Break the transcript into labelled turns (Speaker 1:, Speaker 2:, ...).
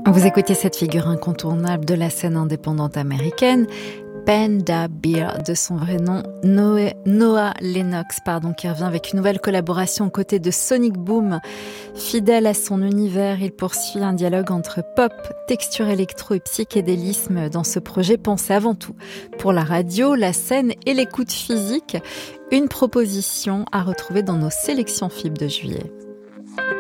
Speaker 1: Vous écoutez cette figure incontournable de la scène indépendante américaine, Panda Bear, de son vrai nom, Noah Lennox, qui revient avec une nouvelle collaboration aux côtés de Sonic Boom. Fidèle à son univers, il poursuit un dialogue entre pop, texture électro et psychédélisme dans ce projet pensé avant tout pour la radio, la scène et l'écoute physique. Une proposition à retrouver dans nos sélections FIB de juillet.